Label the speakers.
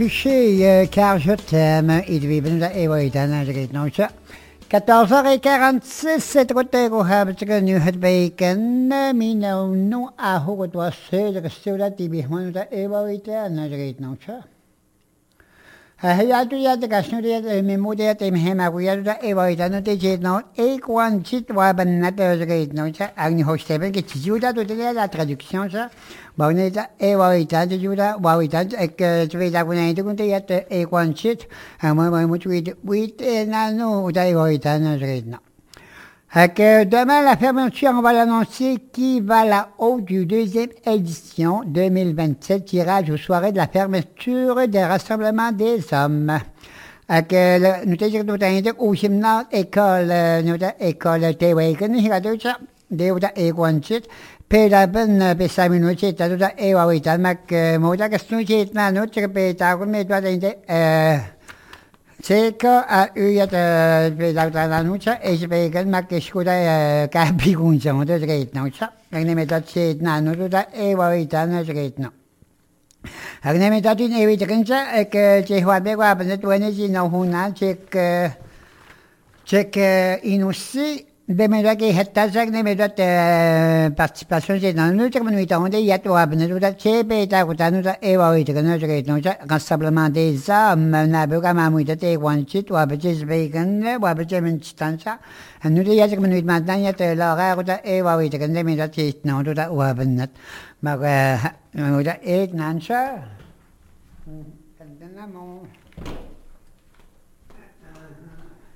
Speaker 1: Chez car je t'aime, il vit bien et oui, dans la grille, non, ça. 14h46, c'est trop tard, habitude nu het bacon, mino, no, a hoog het was, de gestuurde die begon de eeuwige aan de grille, non, ça. Hayatuya de Kashnuria de Memoria de Hemaguya de Evoida de Jedno, Equan Chitwaban Natter no, Agni Hosteben, qui Juda de la traduction, ça. Boneta Evoida de Juda, Wawita, et Tveda Gunay de Gunte, Equan Chit, and one which we no, Evoida no. Demain, la fermeture, on va l'annoncer, qui va la haute du deuxième édition 2027, tirage aux soirées de la fermeture des rassemblements des hommes. Nous avons dit au gymnase, école Tewaken, il y a deux ça, des équanchit, Pédaben, Pessaminouchi, Taduda, Ewawita, Mac, Moda, Casnuchi, Nanuchi, Pétagon, mais toi, c'est qu'à eux, il y a la nuit, et je vais également que je connais qu'à Bigunja, de Greatnoucha. Je n'ai pas de nano, et Wawitana, Greatno. Je n'ai pas d'une évidence et que j'ai vois bien, mais tu n'es pas un check inussi. De mesure que cette ne me doit participation dans nous, comme nous avons dit, il y a trois abonnés, c'est bêta, nous avons rassemblement des hommes, n'a pas mamouille de thé, one chit, ou abonnés bacon, ou abonnés chitancha, et nous disons que nous maintenant, il y a l'horaire de Ewa, et que nous avons dit non, tout à ou abonnés. Mais nous avons dit, nancha.